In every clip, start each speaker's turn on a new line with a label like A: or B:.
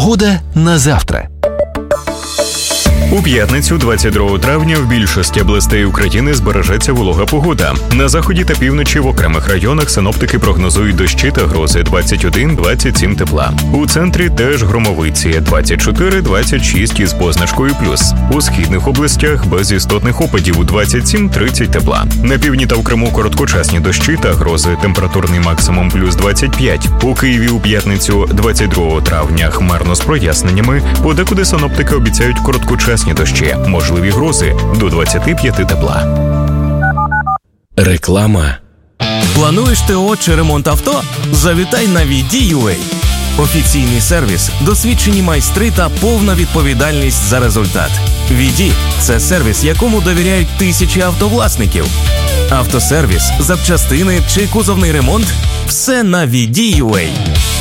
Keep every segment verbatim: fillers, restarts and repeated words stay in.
A: Погода на завтра.
B: У п'ятницю, двадцять другого травня, в більшості областей України збережеться волога погода. На заході та півночі в окремих районах синоптики прогнозують дощі та грози двадцять один - двадцять сім тепла. У центрі теж громовиці двадцять чотири - двадцять шість із позначкою плюс. У східних областях без істотних опадів двадцять сім - тридцять тепла. На півдні та в Криму короткочасні дощі та грози, температурний максимум плюс двадцять п'ять. У Києві у п'ятницю, двадцять другого травня, хмарно з проясненнями, подекуди синоптики обіцяють короткочасні дощі, можливі грози до двадцяти п'яти тепла.
A: Реклама.
C: Плануєш ТО чи ремонт авто? Завітай на ві ді ю ей. Офіційний сервіс, досвідчені майстри та повна відповідальність за результат. ві ді – це сервіс, якому довіряють тисячі автовласників. Автосервіс, запчастини чи кузовний ремонт – все на ві ді ю ей.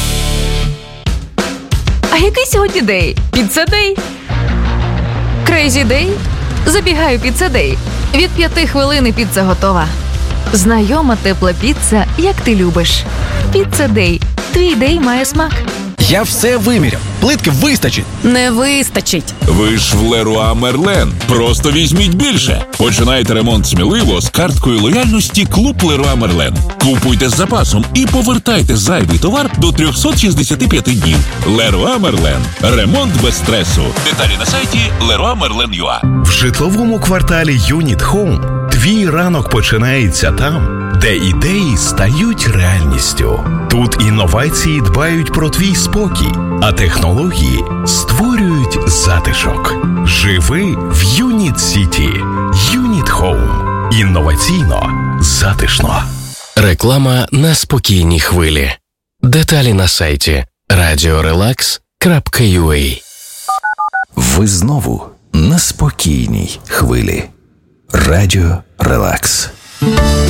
D: А який сьогодні день? Піца-дей? Крейзі дей? Забігаю піца-дей. Від п'яти хвилин і піца готова. Знайома тепла піца, як ти любиш. Піца-дей. Твій дей має смак.
E: Я все виміряв. Плитки вистачить.
D: Не вистачить.
F: Ви ж в Леруа Мерлен. Просто візьміть більше. Починайте ремонт сміливо з карткою лояльності Клуб Леруа Мерлен. Купуйте з запасом і повертайте зайвий товар до триста шістдесят п'ять днів. Леруа Мерлен. Ремонт без стресу. Деталі на сайті леруа мерлен крапка ю а.
G: В житловому кварталі Юніт Хоум твій ранок починається там, де ідеї стають реальністю. Тут інновації дбають про твій спокій, а технології створюють затишок. Живи в Юніт Сіті. Юніт Хоум. Інноваційно, затишно.
A: Реклама на спокійній хвилі. Деталі на сайті радіо релакс крапка ю а.
H: Ви знову на спокійній хвилі. Радіо Релакс.